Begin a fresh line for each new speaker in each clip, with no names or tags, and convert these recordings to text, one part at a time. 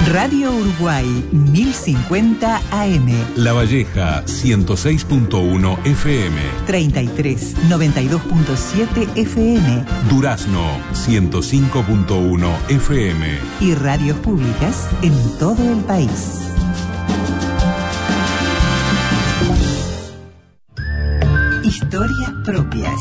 Radio Uruguay 1050 AM.
La Valleja 106.1 FM.
33 92.7 FM.
Durazno 105.1 FM.
Y radios públicas en todo el país. Historias propias.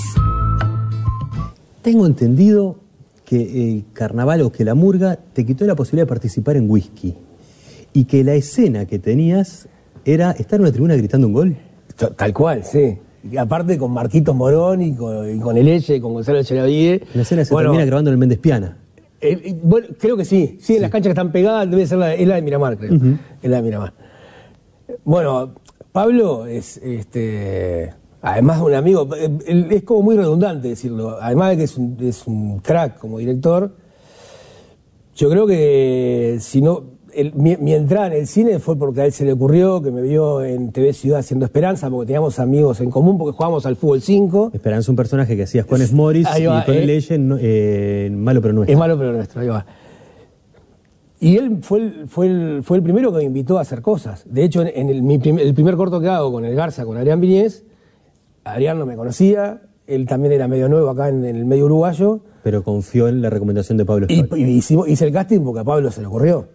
Tengo entendido que el carnaval o que la murga te quitó la posibilidad de participar en whisky y que la escena que tenías era estar en una tribuna gritando un gol.
Tal cual, sí. Y aparte con Marquitos Morón y con el Eche, con Gonzalo Echelavide.
La escena se termina grabando en el Méndez Piana.
Bueno, creo que sí. Sí, en las canchas que están pegadas debe ser es la de Miramar, creo. Es la de Miramar. Bueno, Pablo es además un amigo, es como muy redundante decirlo, además de que es un crack como director. Yo creo que si no, mi entrada en el cine fue porque a él se le ocurrió, que me vio en TV Ciudad haciendo Esperanza, porque teníamos amigos en común, porque jugábamos al fútbol 5.
Esperanza, un personaje que hacías Juan Morris y Tony Leye en Malo pero Nuestro.
Es Malo pero Nuestro, ahí va. Y él fue el primero que me invitó a hacer cosas. De hecho, el primer corto que hago con el Garza, con Adrián Viñez, Adrián no me conocía, él también era medio nuevo acá en el medio uruguayo.
Pero confió en la recomendación de Pablo Stoll.
Y hice el casting porque a Pablo se le ocurrió.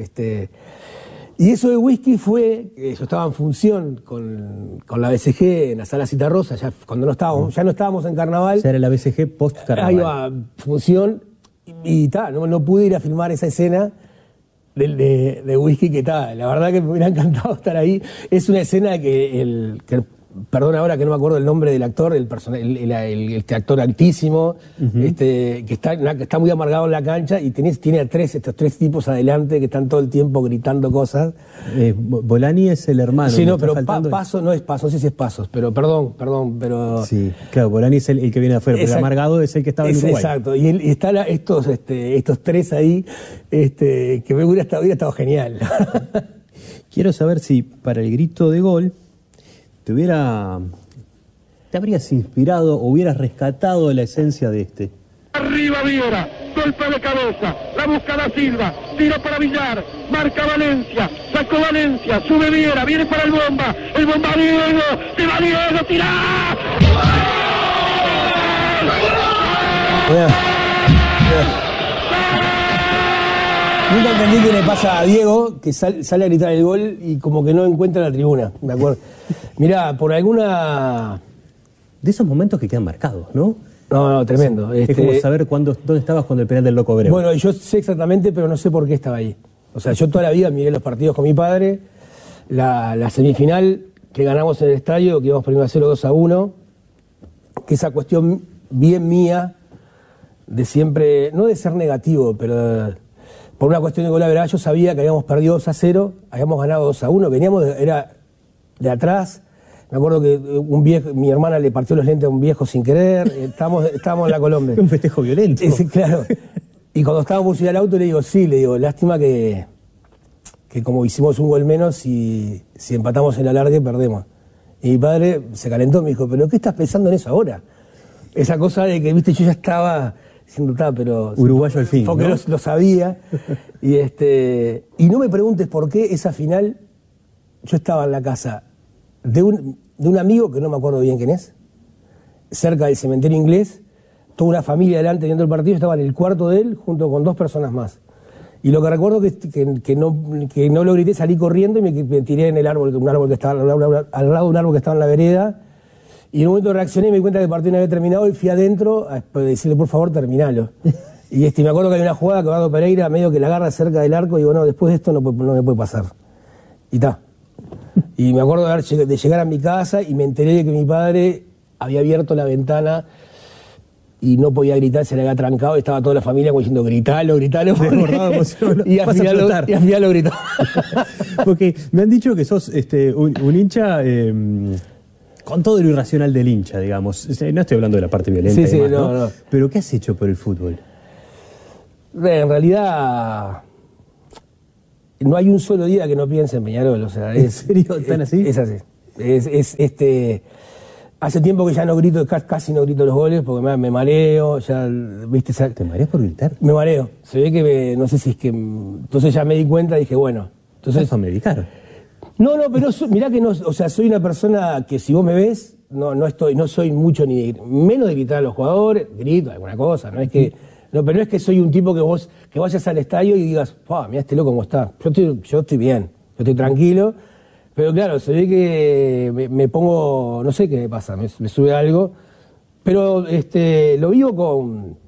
Y eso de whisky fue, yo estaba en función con la BCG en la Sala Citarrosa, ya cuando ya no estábamos en carnaval.
Ya era la BCG post-carnaval.
Ahí va, función, y no pude ir a filmar esa escena de whisky que tal. La verdad que me hubiera encantado estar ahí. Es una escena que perdón ahora que no me acuerdo el nombre del actor, este actor altísimo, que está muy amargado en la cancha y tiene estos tres tipos adelante que están todo el tiempo gritando cosas.
Bolani es el hermano.
Sí, no, pero Paso no es Paso, no sé si es Pasos, pero perdón, pero...
Sí, claro, Bolani es el que viene de afuera, pero el amargado es el que estaba en Uruguay.
Exacto, y están estos tres ahí, que me hubiera estado genial.
Quiero saber si para el grito de gol te habrías inspirado o hubieras rescatado la esencia de este.
Arriba Viera, golpe de cabeza, la busca Da Silva, tiro para Villar, marca Valencia, sacó Valencia, sube Viera, viene para el bomba Diego, se va Diego, tirá.
Nunca entendí qué le pasa a Diego, que sale a gritar el gol y como que no encuentra la tribuna, me acuerdo. Mirá, por alguna...
De esos momentos que quedan marcados, ¿no?
No, tremendo.
Es como saber dónde estabas cuando el penal del Loco Abreu.
Bueno, yo sé exactamente, pero no sé por qué estaba ahí. O sea, yo toda la vida miré los partidos con mi padre, la semifinal que ganamos en el estadio, que íbamos perdiendo 0-2-1, que esa cuestión bien mía, de siempre, no de ser negativo, pero... Por una cuestión de gol average, yo sabía que habíamos perdido 2-0, habíamos ganado 2-1, era de atrás. Me acuerdo que mi hermana le partió los lentes a un viejo sin querer, estábamos en la Colombia.
Un festejo violento.
Claro. Y cuando estábamos subiendo al auto le digo, lástima que como hicimos un gol menos y si empatamos en la largue perdemos. Y mi padre se calentó, me dijo, ¿pero qué estás pensando en eso ahora? Esa cosa de que, viste, yo ya estaba... diciendo, pero
uruguayo al fin,
porque
¿no?
lo sabía. Y no me preguntes por qué esa final yo estaba en la casa de un amigo que no me acuerdo bien quién es, cerca del cementerio inglés, toda una familia delante viendo el partido, estaba en el cuarto de él junto con 2 personas más. Y lo que recuerdo que no lo grité, salí corriendo y me tiré en el árbol, un árbol que estaba al lado de un árbol que estaba en la vereda. Y en un momento reaccioné y me di cuenta que el partido no había terminado y fui adentro a decirle, por favor, terminalo. Y me acuerdo que hay una jugada que Eduardo Pereira medio que la agarra cerca del arco y digo, no, después de esto no me puede pasar. Y está. Y me acuerdo de llegar a mi casa y me enteré de que mi padre había abierto la ventana y no podía gritar, se le había trancado y estaba toda la familia como diciendo, gritalo. Y al final lo gritó.
Porque me han dicho que sos un hincha... con todo lo irracional del hincha, digamos. No estoy hablando de la parte violenta.
Sí,
demás,
no.
Pero ¿qué has hecho por el fútbol?
En realidad, no hay un solo día que no piense en Peñarol. O sea,
¿En serio? ¿Tan así?
Es así. Hace tiempo que ya no grito, casi no grito los goles porque me mareo, ya, ¿viste?
¿Te mareas por gritar?
Me mareo. Se ve que, no sé si es que... Entonces ya me di cuenta y dije, bueno... Entonces,
¿Estás americano?
No, pero mirá que no... O sea, soy una persona que si vos me ves, no soy mucho ni... Menos de gritar a los jugadores, grito alguna cosa, no es que... No, pero no es que soy un tipo que vayas al estadio y digas, mirá este loco cómo está. Yo estoy bien, yo estoy tranquilo. Pero claro, se ve que me pongo, no sé qué me pasa, me sube algo, pero lo vivo con,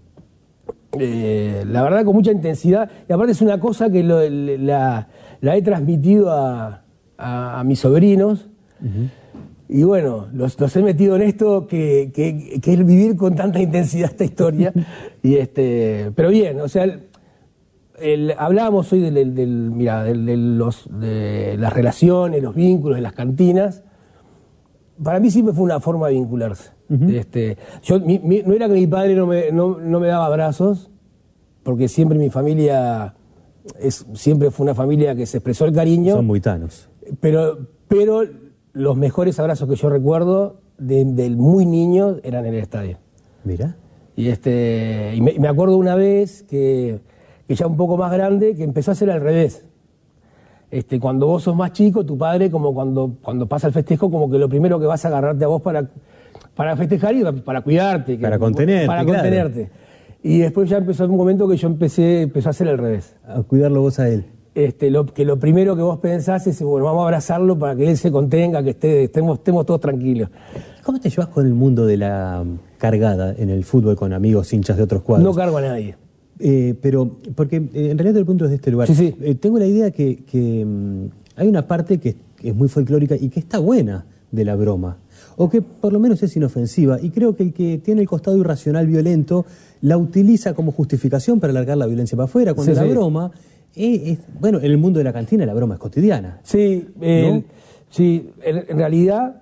la verdad, con mucha intensidad, y aparte es una cosa que la he transmitido a mis sobrinos, y bueno, los he metido en esto que es vivir con tanta intensidad esta historia, pero bien, o sea... hablábamos hoy de las relaciones, los vínculos, de las cantinas. Para mí siempre fue una forma de vincularse. No era que mi padre no me daba abrazos, porque siempre mi familia siempre fue una familia que se expresó el cariño.
Son muy tanos.
Pero los mejores abrazos que yo recuerdo del muy niño eran en el estadio.
Mira.
Y me acuerdo una vez que ya un poco más grande, que empezó a hacer al revés. Cuando vos sos más chico, tu padre, como cuando pasa el festejo, como que lo primero que vas a agarrarte a vos para festejar y para cuidarte.
Para contenerte.
Para contenerte. Y después ya empezó un momento que yo empezó a hacer al revés.
A cuidarlo vos a él.
Que lo primero que vos pensás es, bueno, vamos a abrazarlo para que él se contenga, que estemos todos tranquilos.
¿Cómo te llevas con el mundo de la cargada en el fútbol con amigos, hinchas de otros cuadros?
No cargo a nadie.
Pero, porque en realidad el punto es de este lugar.
Sí.
Tengo la idea que hay una parte que es muy folclórica y que está buena de la broma, o que por lo menos es inofensiva, y creo que el que tiene el costado irracional violento la utiliza como justificación para alargar la violencia para afuera, cuando la broma bueno, en el mundo de la cantina la broma es cotidiana.
Sí, ¿no? Sí, en realidad,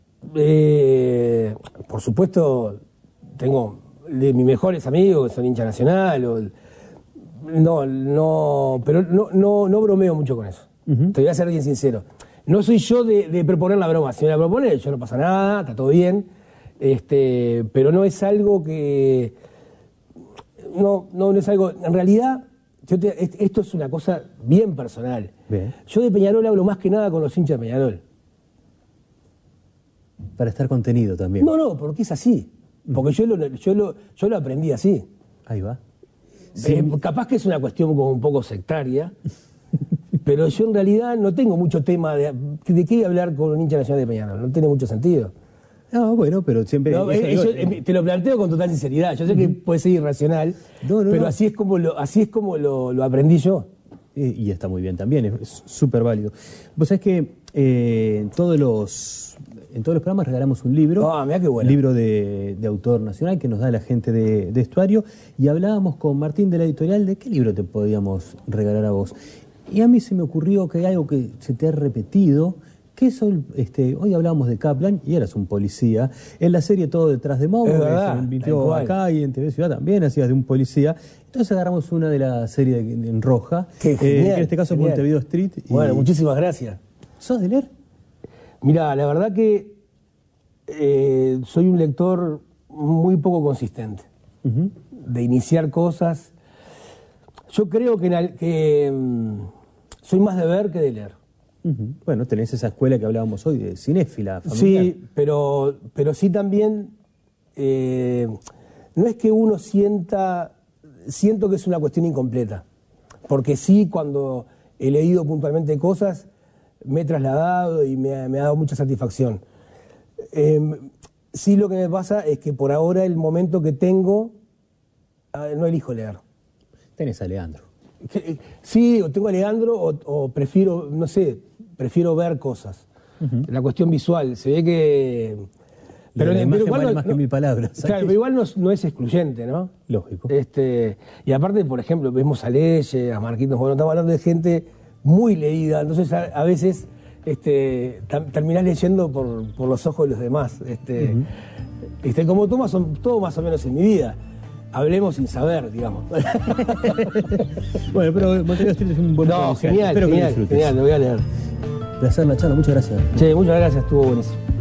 por supuesto, tengo de mis mejores amigos que son hincha nacional, pero no bromeo mucho con eso. Te voy a ser bien sincero. No soy yo de proponer la broma. Si me la propone, yo no pasa nada, está todo bien. Pero no es algo que... No es algo... En realidad, esto es una cosa bien personal.
Bien.
Yo de Peñarol hablo más que nada con los hinchas de Peñarol.
Para estar contenido también.
No, porque es así. Porque yo lo aprendí así.
Ahí va.
Capaz que es una cuestión como un poco sectaria, pero yo en realidad no tengo mucho tema de qué hablar con un hincha nacional de Peñarol. No tiene mucho sentido.
No, bueno, pero siempre...
te lo planteo con total sinceridad. Yo sé que puede ser irracional, pero así es como lo aprendí yo.
Y está muy bien también, es súper válido. Vos sabés que en todos los programas regalamos un libro,
mirá qué bueno.
Libro de autor nacional que nos da la gente de Estuario, y hablábamos con Martín de la editorial de qué libro te podíamos regalar a vos. Y a mí se me ocurrió que hay algo que se te ha repetido, que son, hoy hablábamos de Kaplan y eras un policía. En la serie Todo detrás de Mauro, que se invitó acá, y en TV Ciudad también hacías de un policía. Entonces agarramos una de la serie en Roja,
que
en este caso Montevideo Street.
Bueno, muchísimas gracias.
¿Sos de leer?
Mirá, la verdad que soy un lector muy poco consistente, de iniciar cosas. Yo creo que soy más de ver que de leer.
Bueno, tenés esa escuela que hablábamos hoy de cinéfila familiar.
Sí, pero sí también, no es que uno siento que es una cuestión incompleta, porque sí, cuando he leído puntualmente cosas, me he trasladado y me ha dado mucha satisfacción. Sí, lo que me pasa es que por ahora el momento que tengo, no elijo leer.
Tenés a Leandro.
Sí, o tengo a Leandro o prefiero, no sé, prefiero ver cosas. La cuestión visual, se ve que...
Pero igual vale más que 1000 palabras.
Claro, pero igual no es excluyente, ¿no?
Lógico.
Y aparte, por ejemplo, vemos a Leye, a Marquitos, bueno, estamos hablando de gente muy leída, entonces a veces terminás leyendo por los ojos de los demás. Como tú, todo más o menos en mi vida. Hablemos sin saber, digamos.
Bueno, pero Montevideo Street es un buen
genial, lo voy a leer.
Placer la charla, muchas gracias.
Che, muchas gracias, estuvo buenísimo.